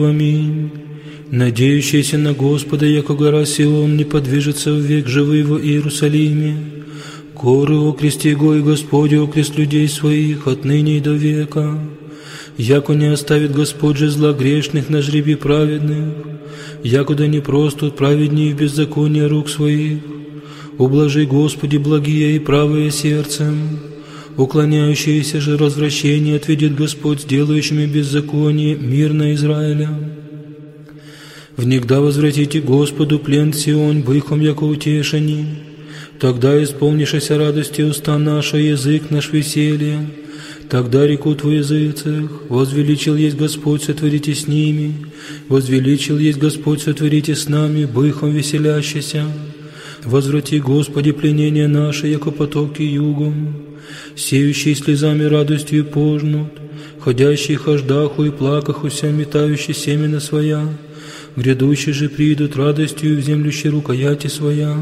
Аминь. Надеющийся на Господа, яко гора Сион, не подвижется в век живый в Иерусалиме. Горы окрести го и Господь окрест людей своих отныне и до века. Яко не оставит Господь же зла грешных на жребе праведных, якуда не простут праведнее в беззаконие рук своих. Ублажи, Господи, благие и правые сердцем. Уклоняющиеся же развращение отведет Господь с делающими беззаконие мир на Израиля. Внегда возвратите Господу плен Сион, быхом яко утешени. Тогда исполнишься радости уста наша, язык наш веселье. Тогда рекут в языцах: возвеличил есть Господь, сотворите с ними. Возвеличил есть Господь, сотворите с нами, быхом веселящийся. Возврати, Господи, пленение наше, яко потоки югом. Сеющие слезами радостью пожнут, ходящие хождаху и плакахуся, метающие семена своя. Грядущие же придут радостью в землющей рукояти своя.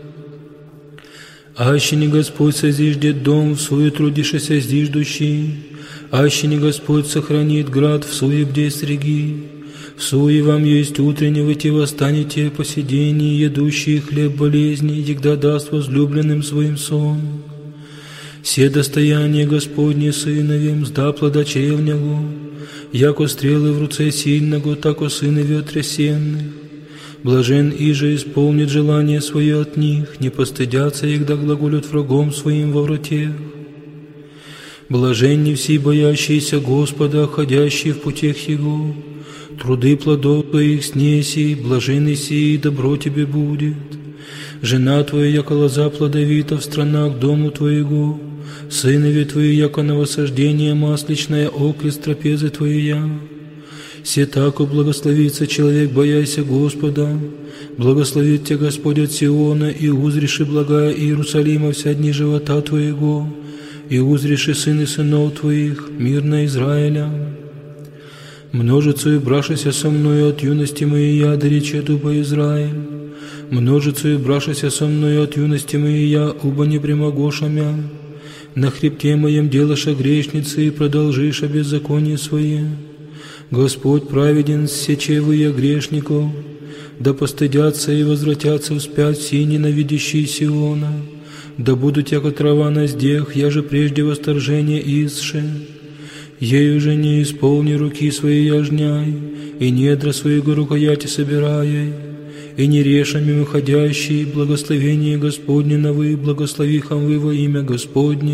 Аще не Господь созиждет дом, в суе трудишься зиждущий, аще не Господь сохранит град, в суе бде среги. В суе вам есть утренне, выйти восстанете по сидении, едущие хлеб болезни, егда даст возлюбленным своим сон. Все достояние Господне сыновем, сда плода чревнего, яко стрелы в руце сильного, тако сыны ветресенных. Блажен иже исполнит желание свое от них, не постыдятся их, да глаголют врагом своим во врате. Блаженни все боящиеся Господа, ходящие в путях Его. Труды плодов твоих снеси, блаженный сии, добро тебе будет. Жена твоя, яко лоза плодовита в странах дому твоего. Сынови твои, яко новосаждение масличное, окрест трапезы твоя. Се тако благословится человек, бояйся Господа. Благословит тебя Господь от Сиона, и узриши благая Иерусалима вся дни живота твоего, и узриши сыны сынов твоих, мир на Израиля. Множицею брашися со мною от юности моей я, да рече дуба Израиль. Множицею брашися со мною от юности моей я, уба не прямогоша мя. На хребте моем делаша грешницы, и продолжиша беззаконие свое. Господь праведен, сечевые грешников, да постыдятся и возвратятся вспять все ненавидящие Сиона, да будут яко трава на здех, я же прежде восторжение исше. Ею же не исполни руки свои яжняй, и недра своего рукояти собирай, и не решами выходящие, благословение Господне на вы, благослови хам вы во имя Господне.